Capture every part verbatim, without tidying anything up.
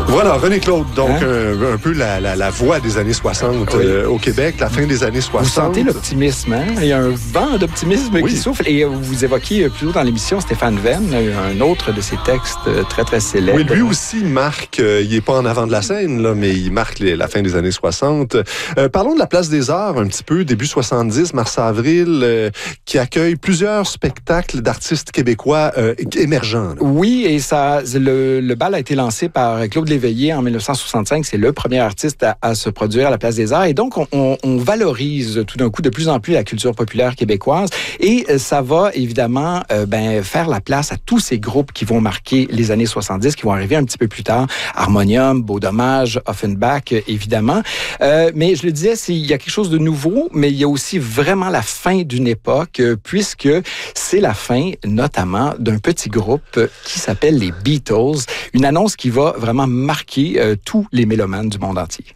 Voilà, René Claude, donc Hein? euh, un peu la, la, la voix des années soixante oui. euh, au Québec, la fin des années soixante. Vous sentez l'optimisme, hein? Il y a un vent d'optimisme oui. qui souffle. Et vous évoquiez plus tôt dans l'émission Stéphane Venn, un autre de ses textes très, très célèbres. Oui, lui aussi marque, euh, il n'est pas en avant de la scène, là, mais il marque les, la fin des années soixante. Euh, parlons de la Place des Arts un petit peu, début soixante-dix, mars-avril, euh, qui accueille plusieurs spectacles d'artistes québécois euh, émergents. Là. Oui, et ça, le, le bal a été lancé par Claude Léveillé en dix-neuf cent soixante-cinq. C'est le premier artiste à, à se produire à la Place des Arts. Et donc, on, on, on valorise tout d'un coup de plus en plus la culture populaire québécoise. Et ça va évidemment euh, ben, faire la place à tous ces groupes qui vont marquer les années soixante-dix, qui vont arriver un petit peu plus tard. Harmonium, Beau Dommage, Offenbach, évidemment. Euh, mais je le disais, il y a quelque chose de nouveau, mais il y a aussi vraiment la fin d'une époque, puisque c'est la fin, notamment, d'un petit groupe qui s'appelle les Beatles. Une annonce qui va vraiment marquer euh, tous les mélomanes du monde entier.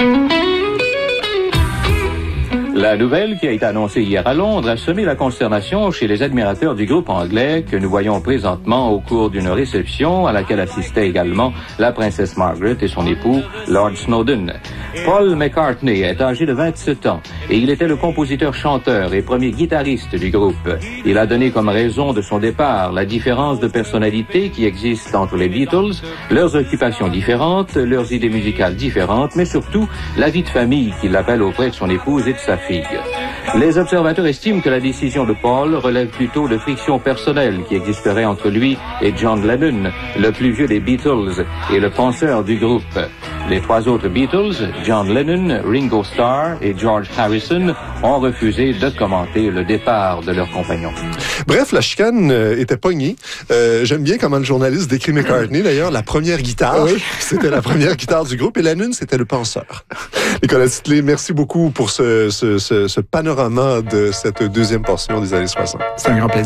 La nouvelle qui a été annoncée hier à Londres a semé la consternation chez les admirateurs du groupe anglais que nous voyons présentement au cours d'une réception à laquelle assistait également la princesse Margaret et son époux, Lord Snowdon. Paul McCartney est âgé de vingt-sept ans et il était le compositeur-chanteur et premier guitariste du groupe. Il a donné comme raison de son départ la différence de personnalité qui existe entre les Beatles, leurs occupations différentes, leurs idées musicales différentes, mais surtout la vie de famille qui l'appelle auprès de son épouse et de sa fille. Les observateurs estiment que la décision de Paul relève plutôt de frictions personnelles qui existeraient entre lui et John Lennon, le plus vieux des Beatles et le penseur du groupe. Les trois autres Beatles, John Lennon, Ringo Starr et George Harrison, ont refusé de commenter le départ de leurs compagnons. Bref, la chicane euh, était pognée. Euh, j'aime bien comment le journaliste décrit McCartney, d'ailleurs, la première guitare. Oui. C'était la première guitare du groupe et Lennon, c'était le penseur. Nicolas Titley, merci beaucoup pour ce, ce, ce, ce panorama de cette deuxième portion des années soixante. C'est un grand plaisir.